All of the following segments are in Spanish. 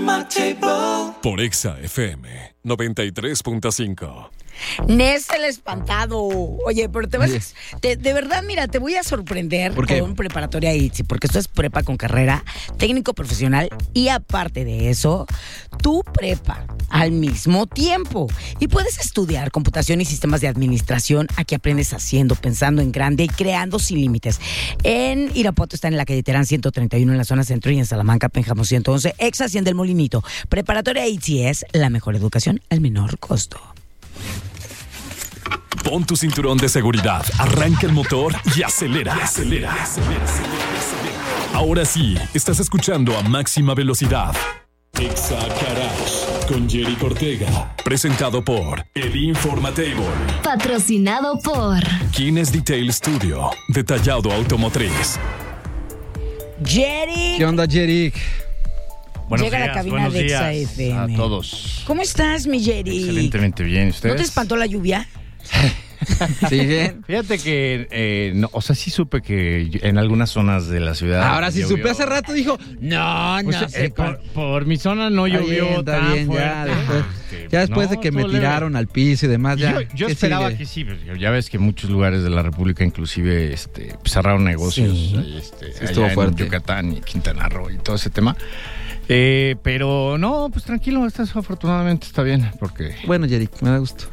my table. Por Exa FM 93.5. Nes el espantado. Oye, pero de verdad, mira, te voy a sorprender con preparatoria ITZY, porque esto es prepa con carrera, técnico profesional, y aparte de eso, tu prepa al mismo tiempo. Y puedes estudiar computación y sistemas de administración. Aquí aprendes haciendo, pensando en grande y creando sin límites. En Irapuato está en la calle Terán 131 en la zona centro, y en Salamanca, Pénjamo 111, ex Hacienda del Molinito. Preparatoria ITZY es la mejor educación al menor costo. Pon tu cinturón de seguridad, arranca el motor y acelera. Ahora sí, estás escuchando a máxima velocidad. Exa Garage con Jerry Ortega. Presentado por El Informatable. Patrocinado por Kines Detail Studio. Detallado automotriz. Jerry. ¿Qué onda, Jerry? Llega a la cabina de Exa FM. A todos. ¿Cómo estás, mi Jerry? Excelentemente bien. ¿Ustedes? ¿No te espantó la lluvia? Sí, bien. Fíjate que, no, o sea, sí supe que en algunas zonas de la ciudad. Ahora sí llovió. supe hace rato, dijo, no Pues, sé. por mi zona no llovió Está tan bien, fuerte. ya después de que me tiraron al piso y demás, ya. Yo esperaba que sí, pero ya ves que muchos lugares de la República inclusive cerraron negocios. Sí. Estuvo allá fuerte. en Yucatán y Quintana Roo y todo ese tema. Pero no, pues tranquilo, afortunadamente está bien, porque... Bueno, Jerry, me da gusto.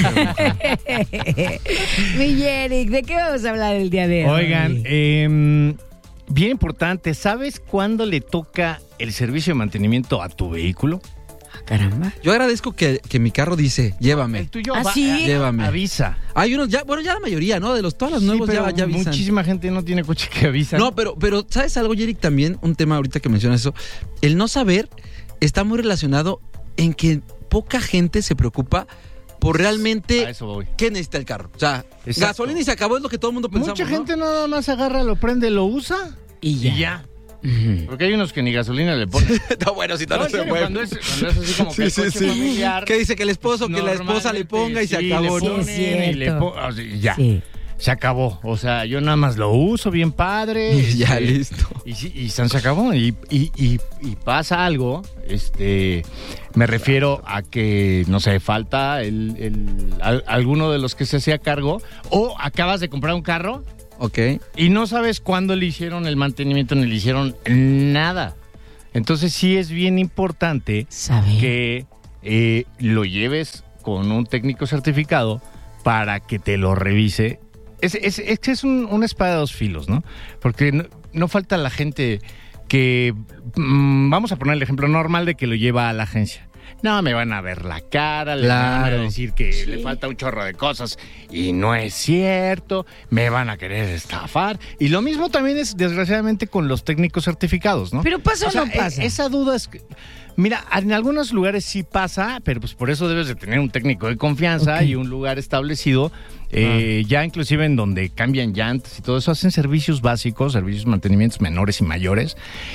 Mi Jerry, ¿de qué vamos a hablar el día de hoy? Oigan, bien importante, ¿sabes cuándo le toca el servicio de mantenimiento a tu vehículo? Caramba. Yo agradezco que mi carro dice, llévame. El tuyo ¿Ah, sí? Llévame. avisa. Hay unos ya, bueno, ya la mayoría, ¿no? De todas las nuevos pero ya avisan. muchísima gente no tiene coche que avisa. No, pero ¿sabes algo, Jerry? También un tema ahorita que mencionas eso. El no saber está muy relacionado en que poca gente se preocupa por realmente A eso voy. qué necesita el carro. O sea, Exacto. gasolina y se acabó, es lo que todo el mundo pensamos, Mucha ¿no? gente nada más agarra, lo prende, lo usa Y ya. Ujú. Porque hay unos que ni gasolina le ponen. No, bueno, si No, en serio, cuando es así como que el coche familiar, Que dice que el esposo, que la esposa le ponga y se sí, acabó, le ¿no? ponen Sí, es y le cierto. o sea, y ya. Sí. Se acabó. O sea, yo nada más lo uso bien padre. Y ya, listo. Y se acabó. Y pasa algo. Me refiero a que, no sé, falta alguno de los que se hacía cargo. O acabas de comprar un carro Ok. y no sabes cuándo le hicieron el mantenimiento ni le hicieron nada. Entonces sí es bien importante ¿Sabe? que lo lleves con un técnico certificado para que te lo revise. Es una espada de dos filos, ¿no? Porque no falta la gente que... vamos a poner el ejemplo normal de que lo lleva a la agencia. No, me van a ver la cara, le van a decir que le falta un chorro de cosas y no es cierto, me van a querer estafar. Y lo mismo también es, desgraciadamente, con los técnicos certificados, ¿no? Pero pasa o sea, no pasa. Esa duda es... Mira, en algunos lugares sí pasa, pero pues por eso debes de tener un técnico de confianza y un lugar establecido, ya inclusive en donde cambian llantas y todo eso, hacen servicios básicos, servicios de mantenimientos menores y mayores,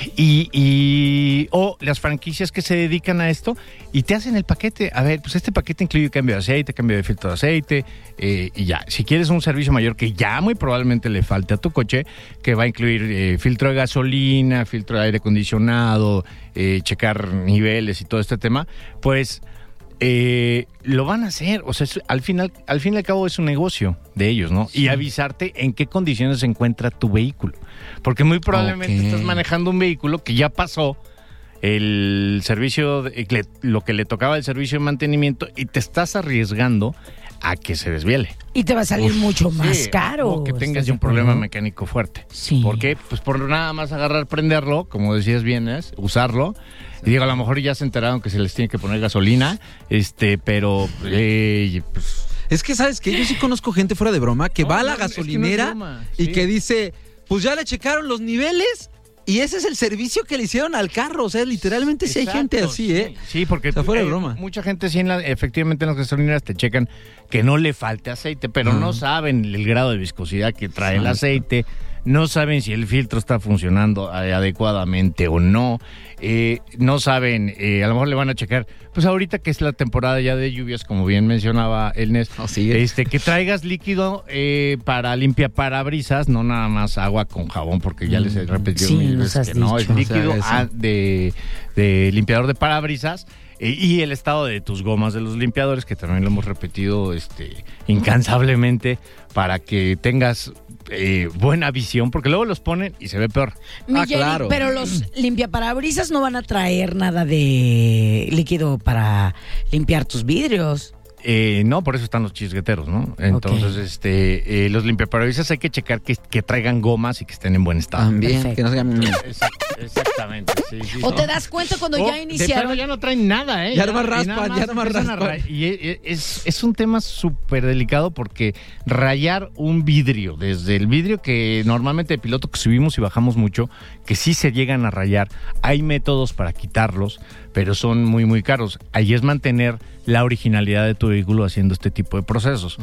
o las franquicias que se dedican a esto y te hacen el paquete. A ver, pues este paquete incluye cambio de aceite, cambio de filtro de aceite, y ya. Si quieres un servicio mayor que ya muy probablemente le falte a tu coche, que va a incluir filtro de gasolina, filtro de aire acondicionado, checar niveles y todo este tema, pues lo van a hacer. O sea, al fin y al cabo es un negocio de ellos, ¿no? Sí. Y avisarte en qué condiciones se encuentra tu vehículo. Porque muy probablemente estás manejando un vehículo que ya pasó el servicio, lo que le tocaba el servicio de mantenimiento, y te estás arriesgando a que se desviele. Y te va a salir mucho más caro. O que tengas ya un problema mecánico fuerte. Sí. ¿Por qué? Pues por nada más agarrar, prenderlo, como decías bien, usarlo. Y digo, a lo mejor ya se enteraron que se les tiene que poner gasolina, pero pues... Es que, ¿sabes qué? Yo sí conozco gente, fuera de broma, que va a la gasolinera y que dice, pues ya le checaron los niveles y ese es el servicio que le hicieron al carro. O sea, literalmente sí hay gente así, ¿eh? Sí, porque o sea, fuera de broma. Mucha gente sí, efectivamente en las gasolineras te checan que no le falte aceite, pero no saben el grado de viscosidad que trae el aceite, no saben si el filtro está funcionando adecuadamente o no, no saben, a lo mejor le van a checar, pues ahorita que es la temporada ya de lluvias, como bien mencionaba el Nes, que traigas líquido para limpiaparabrisas, no nada más agua con jabón, porque ya les he repetido mil veces que no, es líquido de limpiador de parabrisas. Y el estado de tus gomas de los limpiadores, que también lo hemos repetido incansablemente, para que tengas buena visión, porque luego los ponen y se ve peor. Claro. Pero los limpiaparabrisas no van a traer nada de líquido para limpiar tus vidrios. No, por eso están los chisgueteros, ¿no? Entonces, los limpiaparabrisas hay que checar que traigan gomas y que estén en buen estado. También, que no sean... Exactamente, sí. O te das cuenta cuando ya iniciaron... De ya no traen nada, Ya no más raspan. Y es un tema súper delicado porque rayar un vidrio, desde el vidrio que normalmente de piloto que subimos y bajamos mucho, que sí se llegan a rayar, hay métodos para quitarlos, pero son muy, muy caros. Ahí es mantener la originalidad de tu vehículo haciendo este tipo de procesos.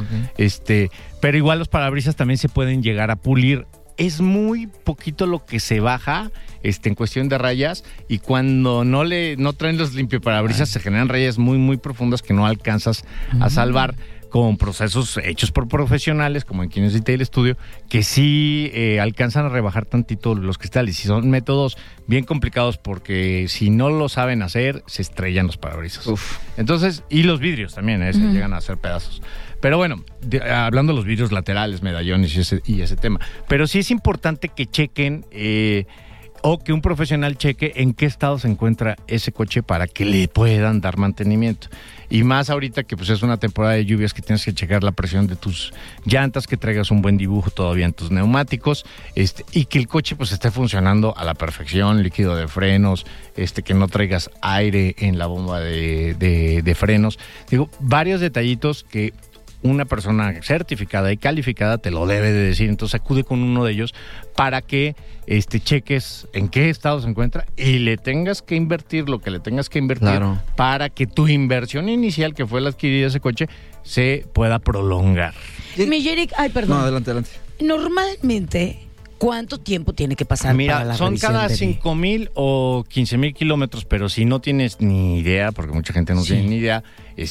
Pero igual los parabrisas también se pueden llegar a pulir. Es muy poquito lo que se baja en cuestión de rayas, y cuando no traen los limpiaparabrisas se generan rayas muy, muy profundas que no alcanzas a salvar con procesos hechos por profesionales, como en Quienes Detail Studio, que sí alcanzan a rebajar tantito los cristales. Y son métodos bien complicados porque si no lo saben hacer, se estrellan los parabrisas. Entonces, y los vidrios también, se llegan a hacer pedazos. Pero bueno, hablando de los vidrios laterales, medallones y ese tema. Pero sí es importante que chequen... o que un profesional cheque en qué estado se encuentra ese coche para que le puedan dar mantenimiento. Y más ahorita que pues es una temporada de lluvias, que tienes que checar la presión de tus llantas, que traigas un buen dibujo todavía en tus neumáticos, y que el coche pues esté funcionando a la perfección, líquido de frenos, que no traigas aire en la bomba de frenos. Digo, varios detallitos que una persona certificada y calificada te lo debe de decir. Entonces acude con uno de ellos para que cheques en qué estado se encuentra y le tengas que invertir lo que le tengas que invertir, para que tu inversión inicial, que fue la adquirida de ese coche, se pueda prolongar. Mi Yerick, perdón. No, adelante. Normalmente, ¿cuánto tiempo tiene que pasar para la revisión? Son cada 5,000 o 15,000 kilómetros, pero si no tienes ni idea, porque mucha gente no tiene ni idea,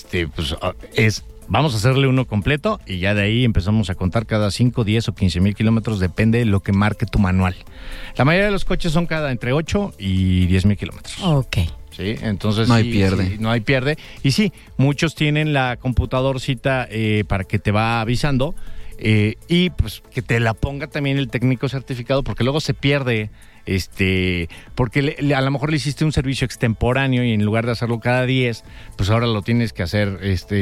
pues vamos a hacerle uno completo y ya de ahí empezamos a contar cada 5, 10 o 15,000 kilómetros, depende de lo que marque tu manual. La mayoría de los coches son cada entre 8 y 10,000 kilómetros. Ok. Sí, entonces no hay pierde. Sí, no hay pierde. Y sí, muchos tienen la computadorcita para que te va avisando, y pues que te la ponga también el técnico certificado, porque luego se pierde. Porque a lo mejor le hiciste un servicio extemporáneo y en lugar de hacerlo cada 10, pues ahora lo tienes que hacer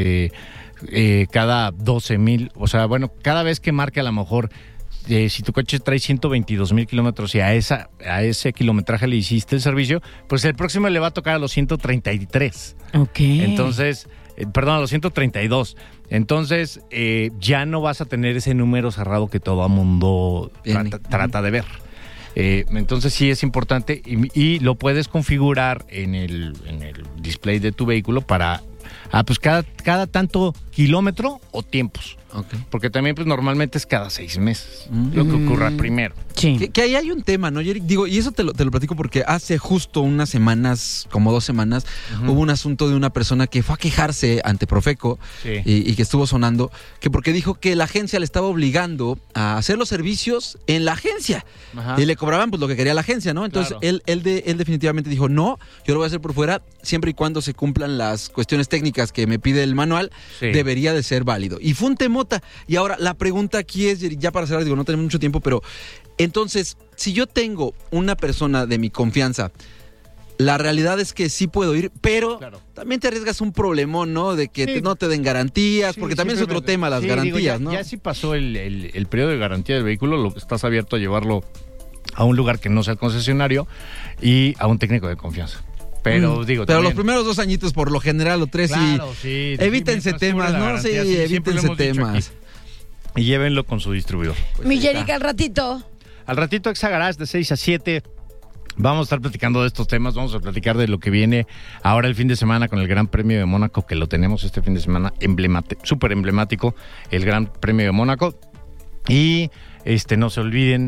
cada 12,000. O sea, bueno, cada vez que marque a lo mejor, si tu coche trae 122,000 kilómetros y a ese kilometraje le hiciste el servicio, pues el próximo le va a tocar a los 133. Ok. Entonces, a los 132. Entonces, ya no vas a tener ese número cerrado que todo el mundo trata de ver. Entonces sí es importante y lo puedes configurar en el display de tu vehículo para pues cada tanto kilómetro o tiempos. Okay. Porque también pues normalmente es cada 6 meses lo que ocurra primero. Sí. Que ahí hay un tema, ¿no, Yerick? Digo, y eso te lo platico porque hace justo unas semanas, como 2 semanas, hubo un asunto de una persona que fue a quejarse ante Profeco, y que estuvo sonando, que porque dijo que la agencia le estaba obligando a hacer los servicios en la agencia. Ajá. Y le cobraban pues lo que quería la agencia, ¿no? Entonces él definitivamente dijo, no, yo lo voy a hacer por fuera, siempre y cuando se cumplan las cuestiones técnicas que me pide el manual, debería de ser válido. Y fue un temota. Y ahora, la pregunta aquí es, ya para cerrar, digo, no tenemos mucho tiempo, pero entonces, si yo tengo una persona de mi confianza, la realidad es que sí puedo ir, pero también te arriesgas un problemón, ¿no? De que no te den garantías, porque también es otro tema las garantías, ¿no? Ya si pasó el periodo de garantía del vehículo, estás abierto a llevarlo a un lugar que no sea el concesionario y a un técnico de confianza. Pero pero también, los primeros 2 añitos por lo general o 3 evítense temas, ¿no? Sí, evítense temas. Y llévenlo con su distribuidor. Pues mi Yerick, al ratito, Exa Garage de 6 a 7. Vamos a estar platicando de estos temas, vamos a platicar de lo que viene ahora el fin de semana con el Gran Premio de Mónaco, que lo tenemos este fin de semana, súper emblemático, el Gran Premio de Mónaco. Y no se olviden,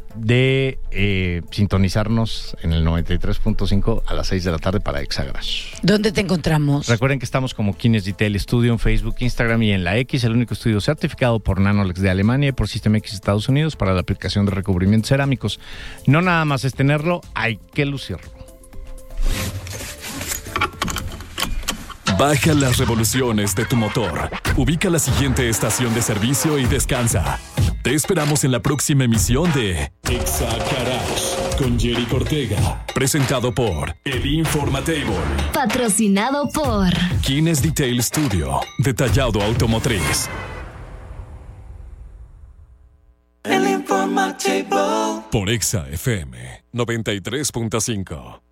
de sintonizarnos en el 93.5 a las 6 de la tarde para Exagrash. ¿Dónde te encontramos? Recuerden que estamos como Kines Detail Studio en Facebook, Instagram y en la X, el único estudio certificado por Nanolex de Alemania y por System X Estados Unidos para la aplicación de recubrimientos cerámicos. No nada más es tenerlo, hay que lucirlo. Baja las revoluciones de tu motor. Ubica la siguiente estación de servicio y descansa. Te esperamos en la próxima emisión de Exa Garage con Jerry Cortega. Presentado por El Informatable. Patrocinado por Kines Detail Studio. Detallado automotriz. El Informatable. Por Exa FM 93.5.